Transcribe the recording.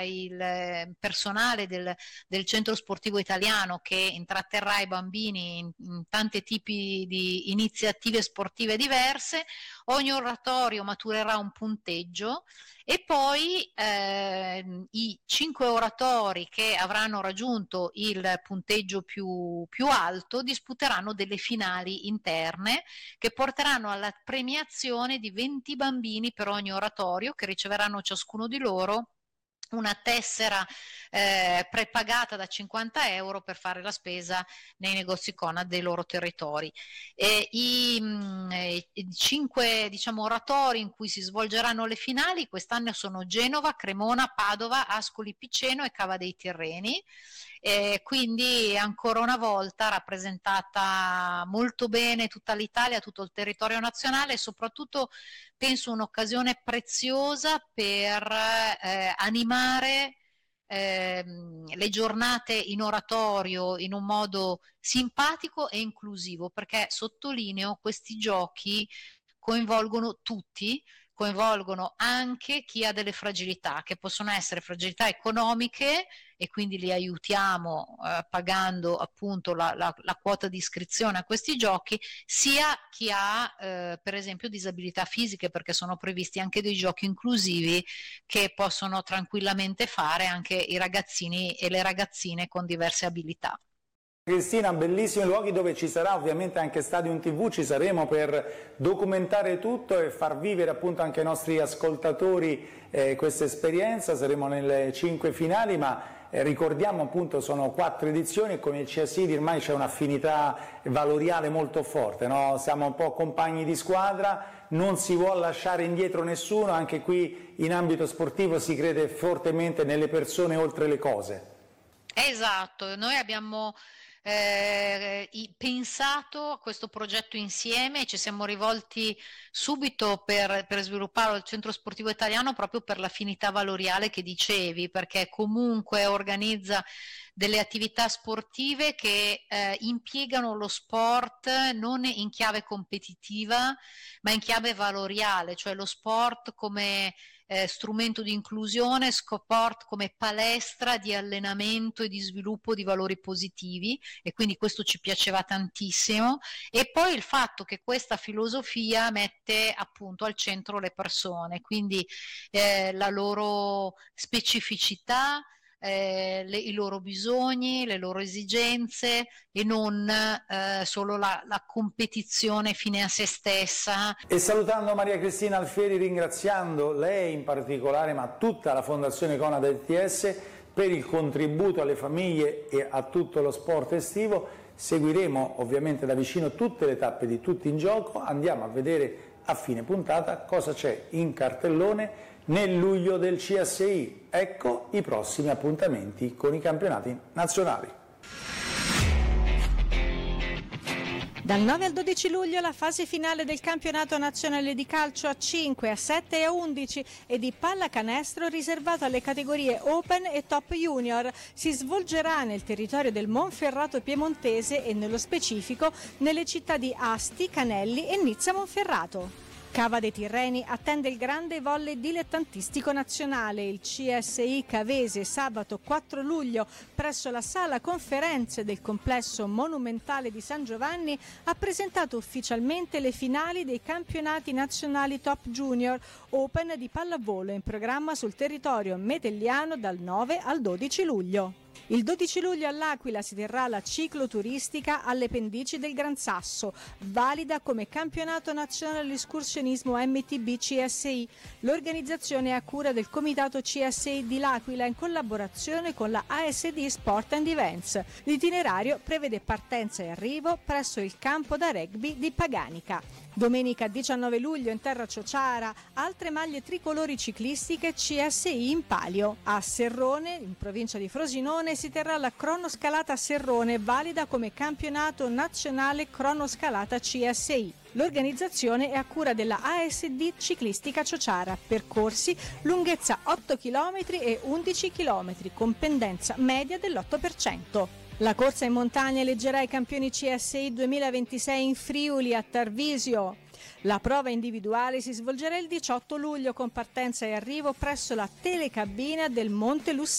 il personale del centro sportivo italiano, che intratterrà i bambini in tanti tipi di iniziative sportive diverse. Ogni oratorio maturerà un punteggio e poi i 5 oratori che avranno raggiunto il punteggio più alto disputeranno delle finali interne che porteranno alla premiazione di 20 bambini per ogni oratorio, che riceveranno ciascuno di loro una tessera prepagata da 50 euro per fare la spesa nei negozi Conad dei loro territori. I 5 oratori in cui si svolgeranno le finali quest'anno sono Genova, Cremona, Padova, Ascoli Piceno e Cava dei Tirreni. Quindi ancora una volta rappresentata molto bene tutta l'Italia, tutto il territorio nazionale, e soprattutto penso un'occasione preziosa per animare le giornate in oratorio in un modo simpatico e inclusivo, perché sottolineo, questi giochi coinvolgono tutti, coinvolgono anche chi ha delle fragilità, che possono essere fragilità economiche, e quindi li aiutiamo pagando appunto la quota di iscrizione a questi giochi, sia chi ha per esempio disabilità fisiche, perché sono previsti anche dei giochi inclusivi che possono tranquillamente fare anche i ragazzini e le ragazzine con diverse abilità. Cristina, bellissimi luoghi dove ci sarà ovviamente anche Stadium TV, ci saremo per documentare tutto e far vivere appunto anche ai nostri ascoltatori questa esperienza. Saremo nelle 5 finali, ma ricordiamo appunto sono 4 edizioni e con il CSI ormai c'è un'affinità valoriale molto forte, no? Siamo un po' compagni di squadra, non si vuole lasciare indietro nessuno, anche qui in ambito sportivo si crede fortemente nelle persone oltre le cose. Esatto, noi abbiamo pensato a questo progetto insieme e ci siamo rivolti subito per sviluppare il centro sportivo italiano, proprio per l'affinità valoriale che dicevi, perché comunque organizza delle attività sportive che impiegano lo sport non in chiave competitiva ma in chiave valoriale, cioè lo sport come strumento di inclusione, sport come palestra di allenamento e di sviluppo di valori positivi, e quindi questo ci piaceva tantissimo. E poi il fatto che questa filosofia mette appunto al centro le persone, quindi la loro specificità, i loro bisogni, le loro esigenze, e non solo la competizione fine a se stessa. E salutando Maria Cristina Alfieri, ringraziando lei in particolare, ma tutta la Fondazione Conad ETS per il contributo alle famiglie e a tutto lo sport estivo. Seguiremo ovviamente da vicino tutte le tappe di Tutti in Gioco, andiamo a vedere a fine puntata cosa c'è in cartellone nel luglio del CSI. Ecco i prossimi appuntamenti con i campionati nazionali. Dal 9 al 12 luglio la fase finale del campionato nazionale di calcio a 5, a 7 e a 11 e di pallacanestro riservato alle categorie Open e Top Junior si svolgerà nel territorio del Monferrato piemontese e nello specifico nelle città di Asti, Canelli e Nizza Monferrato. Cava dei Tirreni attende il grande volley dilettantistico nazionale, il CSI Cavese, sabato 4 luglio presso la sala conferenze del complesso monumentale di San Giovanni ha presentato ufficialmente le finali dei campionati nazionali Top Junior Open di pallavolo in programma sul territorio metelliano dal 9 al 12 luglio. Il 12 luglio all'Aquila si terrà la cicloturistica alle pendici del Gran Sasso, valida come campionato nazionale all'escursionismo MTB CSI. L'organizzazione è a cura del comitato CSI di L'Aquila in collaborazione con la ASD Sport and Events. L'itinerario prevede partenza e arrivo presso il campo da rugby di Paganica. Domenica 19 luglio in terra Ciociara, altre maglie tricolori ciclistiche CSI in palio. A Serrone, in provincia di Frosinone, si terrà la cronoscalata Serrone, valida come campionato nazionale cronoscalata CSI. L'organizzazione è a cura della ASD Ciclistica Ciociara, percorsi lunghezza 8 km e 11 km con pendenza media dell'8%. La corsa in montagna eleggerà i campioni CSI 2026 in Friuli a Tarvisio. La prova individuale si svolgerà il 18 luglio con partenza e arrivo presso la telecabina del Monte Lussana.